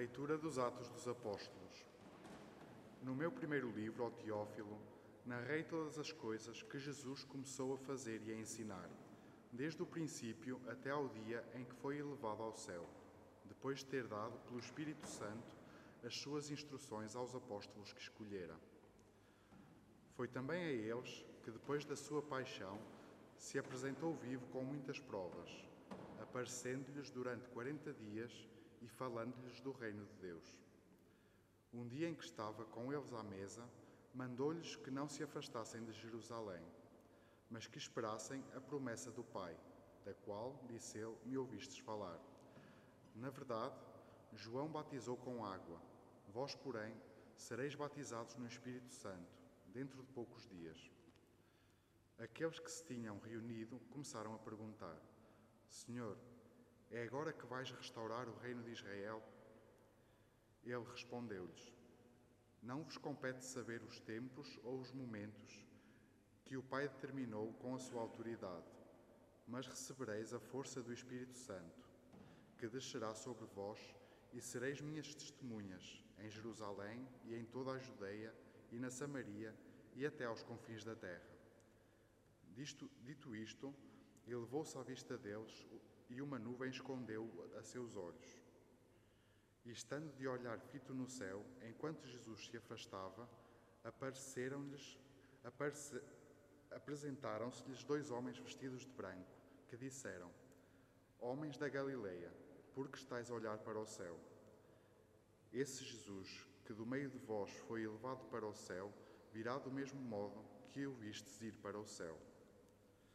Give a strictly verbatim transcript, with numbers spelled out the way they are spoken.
Leitura dos Atos dos Apóstolos. No meu primeiro livro, ao Teófilo, narrei todas as coisas que Jesus começou a fazer e a ensinar, desde o princípio até ao dia em que foi elevado ao céu, depois de ter dado pelo Espírito Santo as suas instruções aos apóstolos que escolhera. Foi também a eles que, depois da sua paixão, se apresentou vivo com muitas provas, aparecendo-lhes durante quarenta dias e falando-lhes do reino de Deus. Um dia em que estava com eles à mesa, mandou-lhes que não se afastassem de Jerusalém, mas que esperassem a promessa do Pai, da qual, disse ele, me ouvistes falar. Na verdade, João batizou com água, vós, porém, sereis batizados no Espírito Santo, dentro de poucos dias. Aqueles que se tinham reunido começaram a perguntar: Senhor, é agora que vais restaurar o reino de Israel? Ele respondeu-lhes: Não vos compete saber os tempos ou os momentos que o Pai determinou com a sua autoridade, mas recebereis a força do Espírito Santo, que descerá sobre vós, e sereis minhas testemunhas em Jerusalém e em toda a Judeia e na Samaria e até aos confins da terra. Disto, dito isto, elevou-se à vista deles e uma nuvem escondeu-o a seus olhos. E estando de olhar fito no céu, enquanto Jesus se afastava, apareceram-lhes, aparece, apresentaram-se-lhes dois homens vestidos de branco, que disseram: Homens da Galileia, por que estáis a olhar para o céu? Esse Jesus, que do meio de vós foi elevado para o céu, virá do mesmo modo que o vistes ir para o céu.